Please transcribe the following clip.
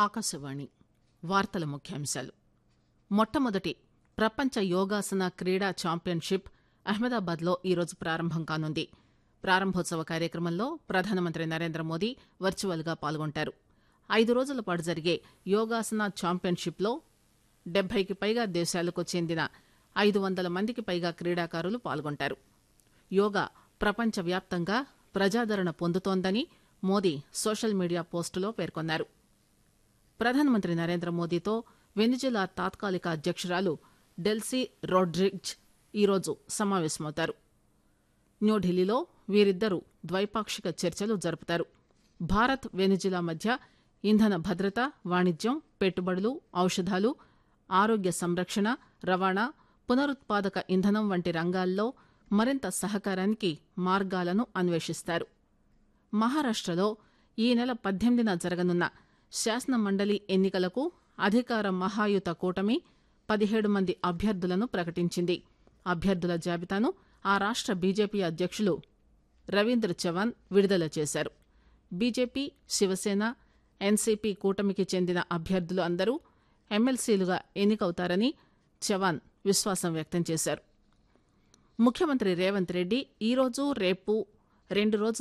ఆకాశవాణి వార్తల ముఖ్యాంశాలు. మొట్టమొదటి ప్రపంచ యోగాసన క్రీడా ఛాంపియన్షిప్ అహ్మదాబాద్లో ఈరోజు ప్రారంభం కానుంది. ప్రారంభోత్సవ కార్యక్రమంలో ప్రధానమంత్రి నరేంద్రమోదీ వర్చువల్గా పాల్గొంటారు. 5 రోజుల పాటు జరిగే యోగాసన ఛాంపియన్షిప్లో 70కి పైగా దేశాలకు చెందిన 500 మందికి పైగా క్రీడాకారులు పాల్గొంటారు. యోగా ప్రపంచవ్యాప్తంగా ప్రజాదరణ పొందుతోందని మోదీ సోషల్ మీడియా పోస్టులో పేర్కొన్నారు. ప్రధానమంత్రి నరేంద్రమోదీతో వెనిజులా తాత్కాలిక అధ్యక్షురాలు డెల్సీ రోడ్రిగ్జ్ ఈరోజు సమావేశమవుతారు. న్యూఢిల్లీలో వీరిద్దరూ ద్వైపాక్షిక చర్చలు జరుపుతారు. భారత్ వెనిజులా మధ్య ఇంధన భద్రత, వాణిజ్యం, పెట్టుబడులు, ఔషధాలు, ఆరోగ్య సంరక్షణ, రవాణా, పునరుత్పాదక ఇంధనం వంటి రంగాల్లో మరింత సహకారానికి మార్గాలను అన్వేషిస్తారు. మహారాష్టలో ఈ నెల 18న జరగనున్న శాసనమండలి ఎన్నికలకు అధికార మహాయుత కూటమి 17 మంది అభ్యర్థులను ప్రకటించింది. అభ్యర్థుల జాబితాను ఆ రాష్ట బీజేపీ అధ్యక్షులు రవీంద్ర చవాన్ విడుదల చేశారు. బీజేపీ, శివసేన, ఎన్సీపీ కూటమికి చెందిన అభ్యర్థులు అందరూ ఎమ్మెల్సీలుగా ఎన్నికవుతారని చవాన్ విశ్వాసం వ్యక్తం చేశారు. ముఖ్యమంత్రి రేవంత్ రెడ్డి ఈరోజు, రేపు 2 రోజుల